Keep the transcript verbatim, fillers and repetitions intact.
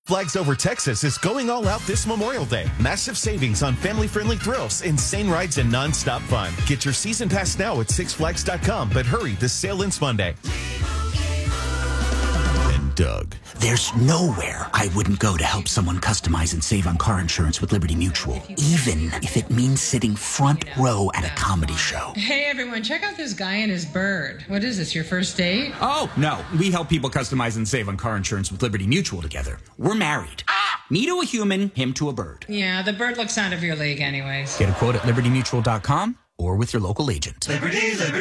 Flags Over Texas is going all out this Memorial Day. Massive savings on family-friendly thrills, insane rides, and non-stop fun. Get your season pass now at six flags dot com, but hurry, the sale ends Monday. And Doug. There's nowhere I wouldn't go to help someone customize and save on car insurance with Liberty Mutual, even if it means sitting front row at a comedy show. Hey, everyone, check out this guy and his bird. What is this, your first date? Oh, no. We help people customize and save on car insurance with Liberty Mutual together. We're married. Ah! Me to a human, him to a bird. Yeah, the bird looks out of your league anyways. Get a quote at liberty mutual dot com or with your local agent. Liberty, Liberty.